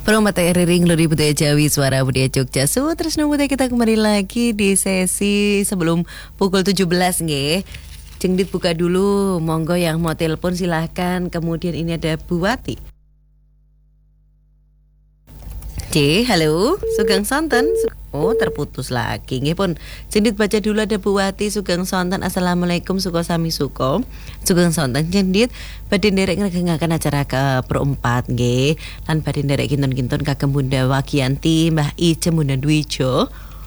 Peromata Ring Luri Budaya Jawi Suara Budaya Jogja. Terus nunggu kita kembali lagi di sesi sebelum pukul 17 nggih. Jengdit buka dulu, monggo yang mau telepon silahkan. Kemudian ini ada Bu Wati. Halo, Sugeng Sonten. Oh, terputus lagi. Nggih pun, Jendit baca dulu ada Bu Wati Sugeng Sonten. Assalamualaikum suko sami suko. Sugeng Sonten Jendit badhe nderek ngregengaken acara ke perempat nggih. Lan badhe nderek kinton-kinton kagem Bunda Wagiyanti, Mbah Ijem, Bunda Dwijo,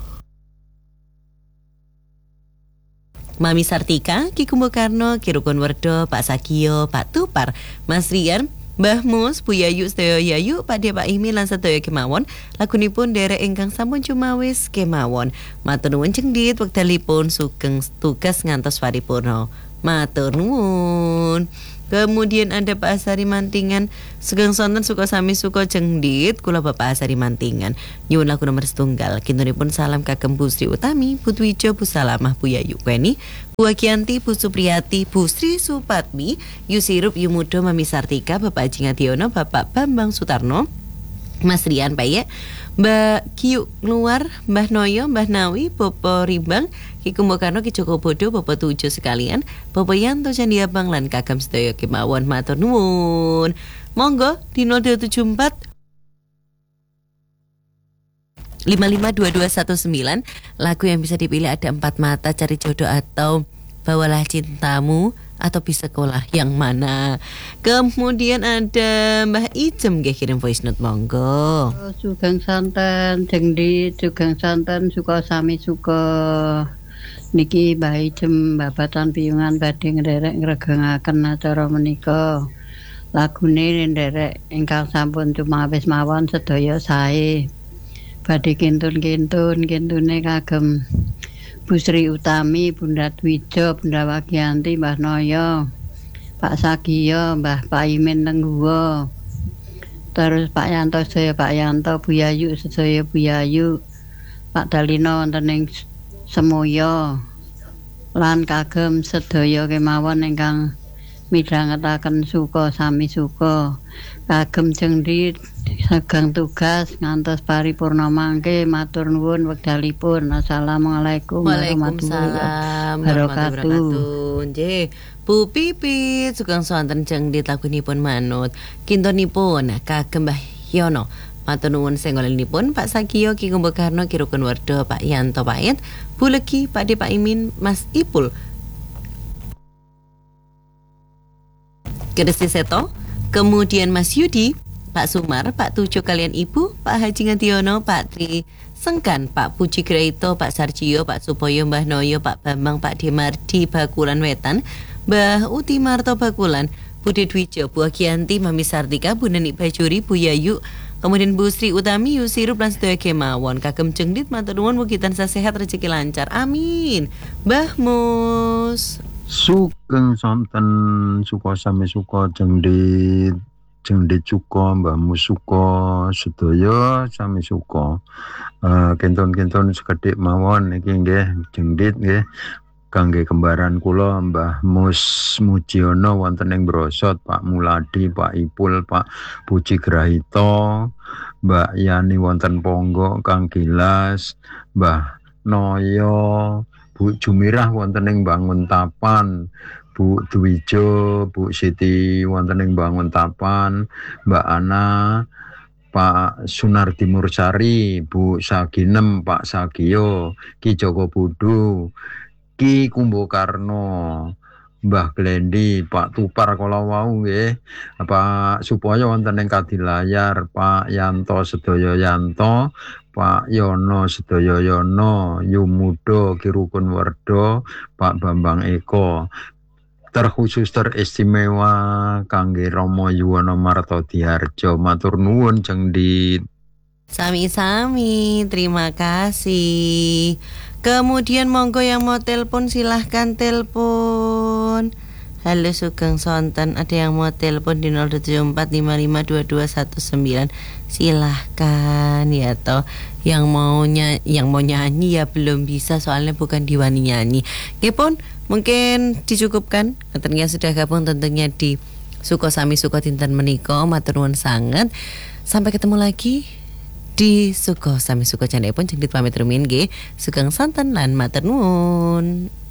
Mami Sartika, Ki Kumbokarno, Ki Rukun Werdo, Pak Sagiyo, Pak Tupar, Mas Rian, Mbah Mus, Bu Yayu, sedaya Yayu, Pak De Pak Imi lan sedaya kemawon. Lagunipun derek ingkang sampun cumawis kemawon. Matur nuwun Jengdit wekdalipun sugeng tugas ngantos paripurna. Matur nuwun. Kemudian ada Pak Asari Mantingan, Sugeng Sonten suka sami suka Jengdit, kula Bapak Asari Mantingan. Nyuwun lagu nomor setunggal. Kintunipun salam kagem Bu Sri Utami, Bu Dwijo, Bu Salamah, Bu Yayu Kweni, Bu Wagiyanti, Bu Supriyati, Bu Sri Supatmi, Yu Sirup, Yu Mudo, Mami Sartika, Bapak Haji Ngadiono, Bapak Bambang Sutarno, Mas Rian Paye, Mbak Kiyu Luar, Mbah Noyo, Mbah Nawi, Bopo Rimbang, Ki Kumbokarno, Ki Joko Bodo, Bopo Tujo sekalian, Bopo Yanto Candi Abang lan kagem sedaya kemawon. Matur nuwun. Monggo di 0274 552219. Lagu yang bisa dipilih ada Empat Mata, Cari Jodoh, atau Bawalah Cintamu, atau Bisa Sekolah, yang mana? Kemudian ada Mbah Ijem nggih kirim voice note, monggo. Sugeng Sonten Jengdit, Sugeng Sonten suka sami suka. Niki Mbah Ijem babatan piyungan badhe nderek ngregengaken acara menika. Lagune nderek ingkang sampun cumawis mawon sedaya sae. Badhe kintun-kintune kagem Bu Sri Utami, Bunda Dwijo, Bunda Wagiyanti, Mbah Noyo, Pak Sagiyo, Mbah Paimin Tengguwo, terus Pak Yanto sedaya Pak Yanto, Bu Yayu sedaya Bu Yayu, Pak Dalino wonten ing Semoyo, lan kagem sedaya kemawon ingkang midhangetaken suka sami suka. Kagem Jengdit sagang tugas ngantos paripurna mangke. Matur nuwun wekdalipun. Assalamualaikum warahmatullahi wabarakatuh. Nggih, Bu Pipit Sugeng Sonten Jengdit lagunipun manut. Kintonipun kagem Mbah Yono. Matur nuwun senggolenipun Pak Sagiyo, Ki Kumbokarno, Ki Rukun Werdo, Pak Yanto Pait, Bu Legi, Pak De Pak Imin, Mas Ipul, Kedesi Seto, kemudian Mas Yudi, Pak Sumar, Pak Tujo kalian Ibu, Pak Haji Ngadiono, Pak Tri Sengkan, Pak Puji Graito, Pak Sarjiyo, Pak Supoyo, Mbah Noyo, Pak Bambang, Pak Demardi Bakulan Wetan, Mbah Uti Marto Bakulan, Bu Dwijo, Bu Wagiyanti, Mami Sartika, Bu Nenik Bajuri, Bu Yayu, kemudian Bu Sri Utami, Yu Sirup lan sedaya kemawon. Kagem Jengdit matur nuwun mugi tansah sehat rezeki lancar. Amin. Mbah Mus. Sugeng Sonten suka sami suka Jengdit suka, Mbah Mus suka, sedaya sami suka. Kinton-kinton sekedhik mawon iki nggih Jengdit nggih kangge kembaran kula Mbah Mus Mujiono wonten ing Brosot, Pak Muladi, Pak Ipul, Pak Puji Grahito, Mbak Yani wonten Ponggo, Kang Gilas, Mbah Noyo, Bu Jumirah wonten ing Banguntapan, Bu Dwijo, Bu Siti wonten ing Banguntapan, Mbak Ana, Pak Sunardi Mursari, Bu Saginem, Pak Sagiyo, Ki Joko Budu, Ki Kumbokarno, Mbah Glendi, Pak Tupar kala wau nggih, Pak Supoyo wonten ing Kadilayar, Pak Yanto sedaya Yanto, Pak Yono sedaya Yono, Yumudo, Ki Rukun Werdo, Pak Bambang Eko. Terkhusus teristimewa kangge Romo Yuwono Martodiharjo. Matur nuwun Jengdit. Sami-sami, terima kasih. Kemudian monggo yang mau telepon silahkan telepon. Halo Sugeng Sonten, ada yang mau telepon di 0274552219. Silahkan ya toh. Yang mau nyanyi ya belum bisa soalnya bukan diwani nyanyi. Oke pun mungkin dicukupkan. Tentunya sudah gabung tentunya di Suko sami suko dinten menika matur nuwun sanget. Sampai ketemu lagi di Suko sami suko candhaipun Jengdit pamit rumiyin nggih. Sugeng santen lan matur nuwun.